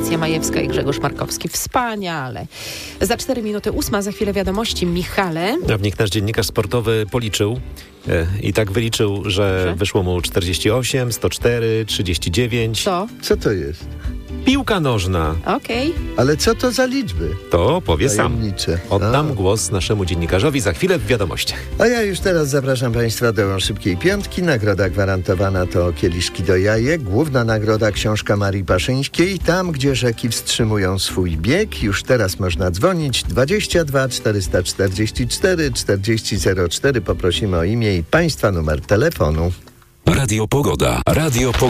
Alicja Majewska i Grzegorz Markowski. Wspaniale. Za 4 minuty 8, za chwilę wiadomości. Michale. A w nich nasz dziennikarz sportowy policzył i tak wyliczył, że wyszło mu 48, 104, 39. Co to jest? Piłka nożna. Okej. Ale co to za liczby? To powie sam. Tajemnicze. Oddam głos naszemu dziennikarzowi za chwilę w wiadomościach. A ja już teraz zapraszam Państwa do szybkiej piątki. Nagroda gwarantowana to kieliszki do jajek. Główna nagroda książka Marii Paszyńskiej. Tam, gdzie rzeki wstrzymują swój bieg. Już teraz można dzwonić 22 444 4004. Poprosimy o imię i Państwa numer telefonu. Radio Pogoda.